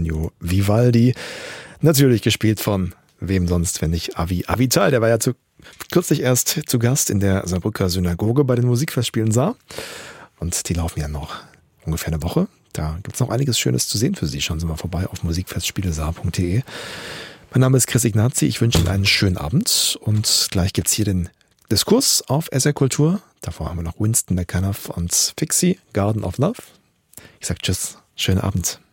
Antonio Vivaldi. Natürlich gespielt von wem sonst, wenn nicht Avi Avital. Der war ja kürzlich erst zu Gast in der Saarbrücker Synagoge bei den Musikfestspielen Saar. Und die laufen ja noch ungefähr eine Woche. Da gibt es noch einiges Schönes zu sehen für Sie. Schauen Sie mal vorbei auf musikfestspielesaar.de. Mein Name ist Chris Ignazi. Ich wünsche Ihnen einen schönen Abend. Und gleich gibt es hier den Diskurs auf SR Kultur. Davor haben wir noch Winston McAnuff und Fixie, Garden of Love. Ich sage Tschüss, schönen Abend.